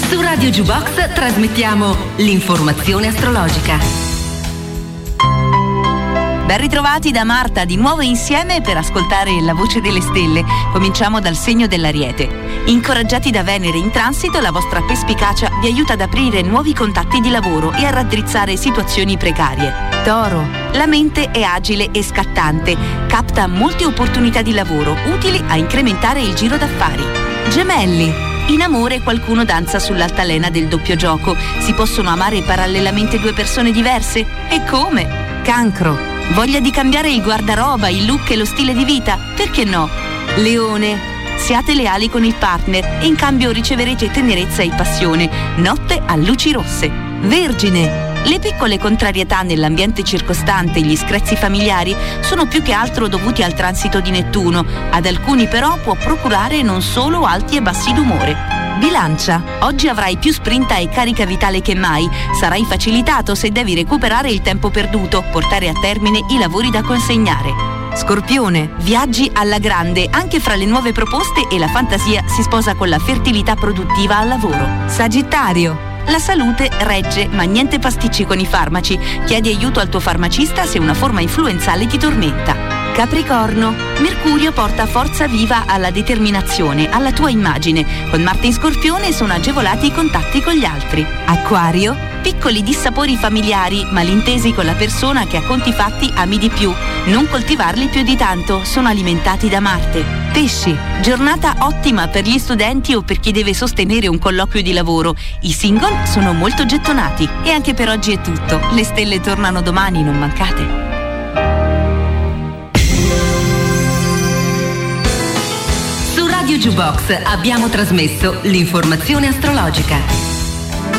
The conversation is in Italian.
Su Radio Jukebox trasmettiamo l'informazione astrologica. Ben ritrovati da Marta, di nuovo insieme per ascoltare la voce delle stelle. Cominciamo dal segno dell'Ariete. Incoraggiati da Venere in transito, la vostra perspicacia vi aiuta ad aprire nuovi contatti di lavoro e a raddrizzare situazioni precarie. Toro, la mente è agile e scattante, capta molte opportunità di lavoro utili a incrementare il giro d'affari. Gemelli, in amore qualcuno danza sull'altalena del doppio gioco. Si possono amare parallelamente due persone diverse? E come? Cancro, voglia di cambiare il guardaroba, il look e lo stile di vita? Perché no? Leone, siate leali con il partner e in cambio riceverete tenerezza e passione. Notte a luci rosse. Vergine, le piccole contrarietà nell'ambiente circostante e gli screzi familiari sono più che altro dovuti al transito di Nettuno. Ad alcuni però può procurare non solo alti e bassi d'umore. Bilancia, oggi avrai più sprinta e carica vitale che mai. Sarai facilitato se devi recuperare il tempo perduto, portare a termine i lavori da consegnare. Scorpione, viaggi alla grande, anche fra le nuove proposte e la fantasia si sposa con la fertilità produttiva al lavoro. Sagittario, la salute regge, ma niente pasticci con i farmaci. Chiedi aiuto al tuo farmacista se una forma influenzale ti tormenta. Capricorno, Mercurio porta forza viva alla determinazione, alla tua immagine. Con Marte in Scorpione sono agevolati i contatti con gli altri. Acquario, piccoli dissapori familiari, malintesi con la persona che a conti fatti ami di più. Non coltivarli più di tanto, sono alimentati da Marte. Pesci, giornata ottima per gli studenti o per chi deve sostenere un colloquio di lavoro. I single sono molto gettonati. E anche per oggi è tutto. Le stelle tornano domani, non mancate. Su Radio Jukebox abbiamo trasmesso l'informazione astrologica.